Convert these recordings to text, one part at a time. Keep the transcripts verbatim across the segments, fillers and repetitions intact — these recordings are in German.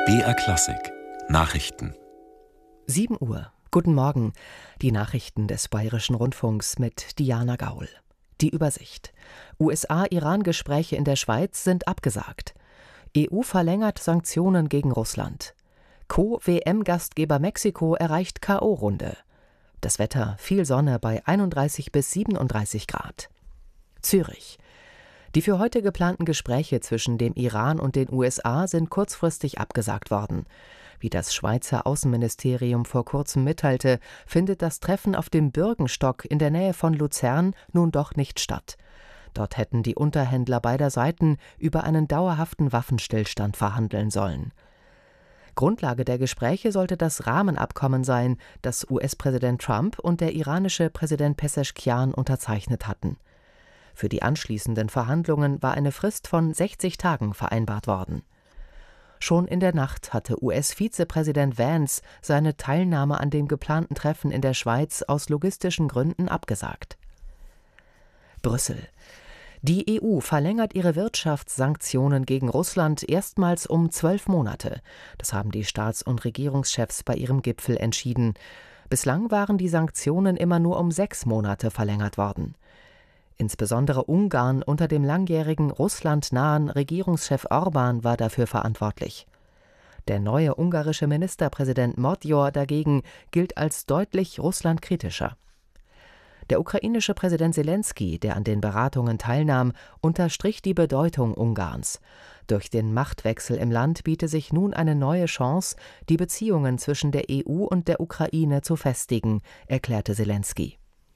B R Klassik Nachrichten. sieben Uhr. Guten Morgen. Die Nachrichten des Bayerischen Rundfunks mit Diana Gaul. Die Übersicht. U S A-Iran-Gespräche in der Schweiz sind abgesagt. E U verlängert Sanktionen gegen Russland. Co-W M-Gastgeber Mexiko erreicht K O-Runde. Das Wetter: viel Sonne bei einunddreißig bis siebenunddreißig Grad. Zürich. Die für heute geplanten Gespräche zwischen dem Iran und den U S A sind kurzfristig abgesagt worden. Wie das Schweizer Außenministerium vor kurzem mitteilte, findet das Treffen auf dem Bürgenstock in der Nähe von Luzern nun doch nicht statt. Dort hätten die Unterhändler beider Seiten über einen dauerhaften Waffenstillstand verhandeln sollen. Grundlage der Gespräche sollte das Rahmenabkommen sein, das U S-Präsident Trump und der iranische Präsident Peseschkian unterzeichnet hatten. Für die anschließenden Verhandlungen war eine Frist von sechzig Tagen vereinbart worden. Schon in der Nacht hatte U S-Vizepräsident Vance seine Teilnahme an dem geplanten Treffen in der Schweiz aus logistischen Gründen abgesagt. Brüssel. Die E U verlängert ihre Wirtschaftssanktionen gegen Russland erstmals um zwölf Monate. Das haben die Staats- und Regierungschefs bei ihrem Gipfel entschieden. Bislang waren die Sanktionen immer nur um sechs Monate verlängert worden. Insbesondere Ungarn unter dem langjährigen russlandnahen Regierungschef Orbán war dafür verantwortlich. Der neue ungarische Ministerpräsident Magyar dagegen gilt als deutlich russlandkritischer. Der ukrainische Präsident Selenskyj, der an den Beratungen teilnahm, unterstrich die Bedeutung Ungarns. Durch den Machtwechsel im Land biete sich nun eine neue Chance, die Beziehungen zwischen der E U und der Ukraine zu festigen, erklärte Selenskyj.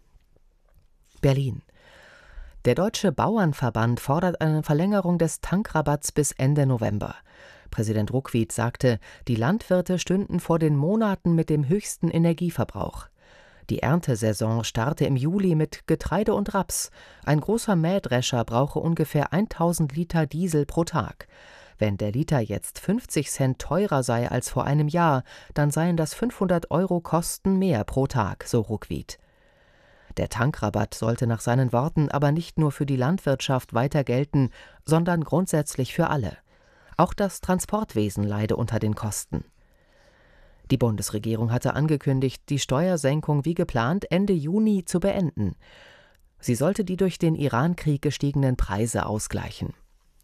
Berlin. Der Deutsche Bauernverband fordert eine Verlängerung des Tankrabatts bis Ende November. Präsident Ruckwied sagte, die Landwirte stünden vor den Monaten mit dem höchsten Energieverbrauch. Die Erntesaison starte im Juli mit Getreide und Raps. Ein großer Mähdrescher brauche ungefähr tausend Liter Diesel pro Tag. Wenn der Liter jetzt fünfzig Cent teurer sei als vor einem Jahr, dann seien das fünfhundert Euro Kosten mehr pro Tag, so Ruckwied. Der Tankrabatt sollte nach seinen Worten aber nicht nur für die Landwirtschaft weiter gelten, sondern grundsätzlich für alle. Auch das Transportwesen leide unter den Kosten. Die Bundesregierung hatte angekündigt, die Steuersenkung wie geplant Ende Juni zu beenden. Sie sollte die durch den Iran-Krieg gestiegenen Preise ausgleichen.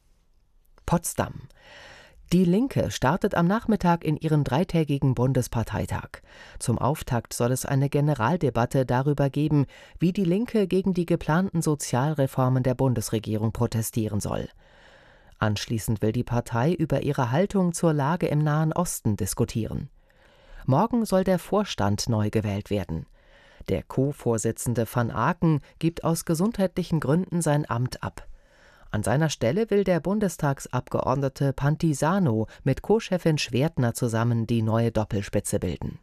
Potsdam. Die Linke startet am Nachmittag in ihren dreitägigen Bundesparteitag. Zum Auftakt soll es eine Generaldebatte darüber geben, wie die Linke gegen die geplanten Sozialreformen der Bundesregierung protestieren soll. Anschließend will die Partei über ihre Haltung zur Lage im Nahen Osten diskutieren. Morgen soll der Vorstand neu gewählt werden. Der Co-Vorsitzende van Aken gibt aus gesundheitlichen Gründen sein Amt ab. An seiner Stelle will der Bundestagsabgeordnete Pantisano mit Co-Chefin Schwertner zusammen die neue Doppelspitze bilden.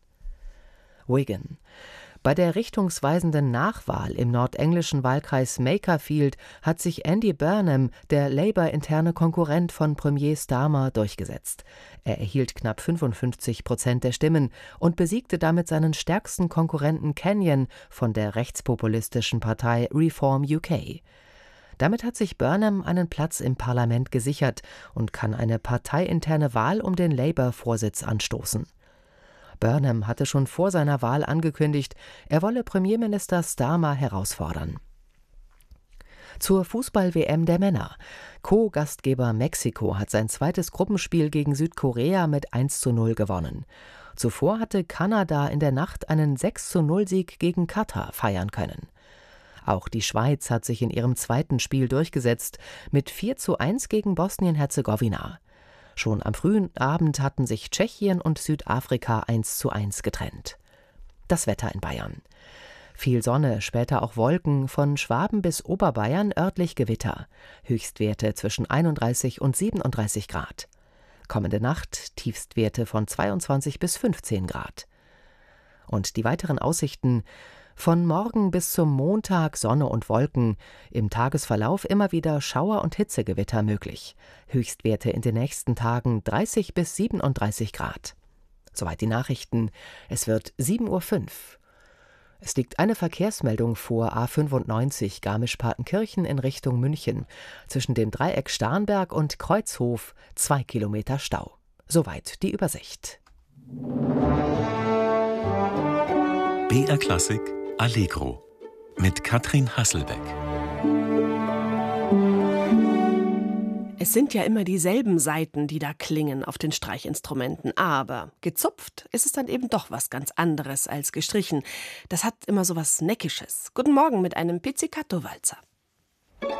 Wigan. Bei der richtungsweisenden Nachwahl im nordenglischen Wahlkreis Makerfield hat sich Andy Burnham, der Labour-interne Konkurrent von Premier Starmer, durchgesetzt. Er erhielt knapp fünfundfünfzig Prozent der Stimmen und besiegte damit seinen stärksten Konkurrenten Kenyon von der rechtspopulistischen Partei Reform U K. Damit hat sich Burnham einen Platz im Parlament gesichert und kann eine parteiinterne Wahl um den Labour-Vorsitz anstoßen. Burnham hatte schon vor seiner Wahl angekündigt, er wolle Premierminister Starmer herausfordern. Zur Fußball-W M der Männer. Co-Gastgeber Mexiko hat sein zweites Gruppenspiel gegen Südkorea mit eins zu null gewonnen. Zuvor hatte Kanada in der Nacht einen sechs zu null Sieg gegen Katar feiern können. Auch die Schweiz hat sich in ihrem zweiten Spiel durchgesetzt, mit vier zu eins gegen Bosnien-Herzegowina. Schon am frühen Abend hatten sich Tschechien und Südafrika eins zu eins getrennt. Das Wetter in Bayern. Viel Sonne, später auch Wolken, von Schwaben bis Oberbayern örtlich Gewitter. Höchstwerte zwischen einunddreißig und siebenunddreißig Grad. Kommende Nacht Tiefstwerte von zweiundzwanzig bis fünfzehn Grad. Und die weiteren Aussichten: Von morgen bis zum Montag Sonne und Wolken, im Tagesverlauf immer wieder Schauer- und Hitzegewitter möglich. Höchstwerte in den nächsten Tagen dreißig bis siebenunddreißig Grad. Soweit die Nachrichten. Es wird sieben Uhr fünf. Es liegt eine Verkehrsmeldung vor A fünfundneunzig Garmisch-Partenkirchen in Richtung München. Zwischen dem Dreieck Starnberg und Kreuzhof zwei Kilometer Stau. Soweit die Übersicht. B R Klassik Allegro mit Katrin Hasselbeck. Es sind ja immer dieselben Saiten, die da klingen auf den Streichinstrumenten, aber gezupft ist es dann eben doch was ganz anderes als gestrichen. Das hat immer so was Neckisches. Guten Morgen mit einem Pizzicato-Walzer.